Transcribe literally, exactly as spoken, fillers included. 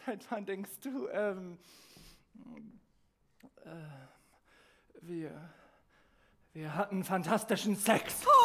Seit wann denkst du, ähm, äh, wir, wir hatten fantastischen Sex?